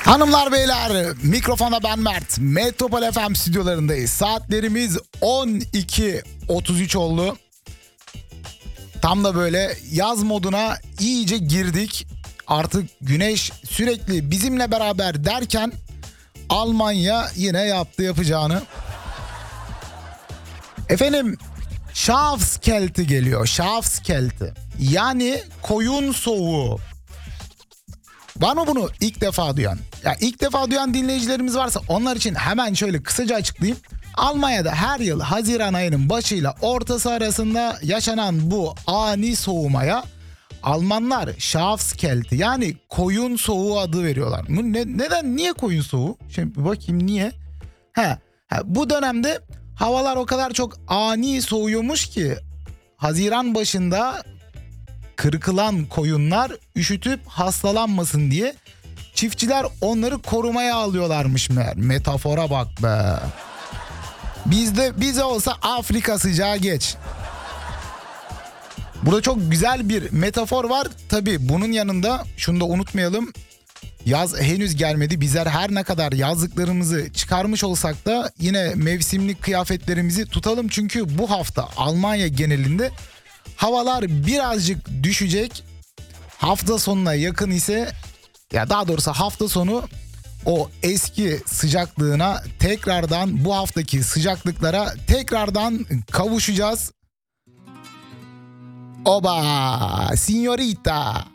Hanımlar beyler, mikrofona ben Mert. Metropol FM stüdyolarındayız. Saatlerimiz 12.33 oldu. Tam da böyle yaz moduna iyice girdik. Artık güneş sürekli bizimle beraber derken Almanya yine yaptı yapacağını. Efendim, Schafskälte geliyor. Schafskälte. Yani koyun soğuğu. Var mı bunu ilk defa duyan? Ya ilk defa duyan dinleyicilerimiz varsa onlar için hemen şöyle kısaca açıklayayım. Almanya'da her yıl Haziran ayının başıyla ortası arasında yaşanan bu ani soğumaya Almanlar Schafskälte yani koyun soğuğu adı veriyorlar. Neden? Niye koyun soğuğu? Şimdi bir bakayım niye? Bu dönemde havalar o kadar çok ani soğuyormuş ki Haziran başında kırkılan koyunlar üşütüp hastalanmasın diye çiftçiler onları korumaya alıyorlarmış meğer. Metafora bak be. Bize olsa Afrika sıcağı geç. Burada çok güzel bir metafor var. Tabii bunun yanında şunu da unutmayalım. Yaz henüz gelmedi. Bizler her ne kadar yazlıklarımızı çıkarmış olsak da yine mevsimlik kıyafetlerimizi tutalım. Çünkü bu hafta Almanya genelinde havalar birazcık düşecek. Hafta sonuna yakın ise, ya daha doğrusu hafta sonu o eski sıcaklığına tekrardan, bu haftaki sıcaklıklara tekrardan kavuşacağız. Oba, signorita.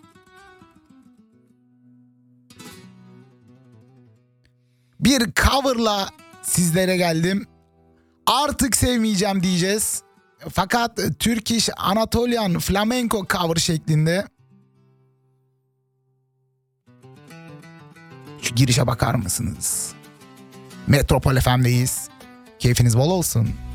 Bir coverla sizlere geldim. Artık sevmeyeceğim diyeceğiz. Fakat Turkish Anatolian Flamenco cover şeklinde. Şu girişe bakar mısınız? Metropol FM'deyiz. Keyfiniz bol olsun.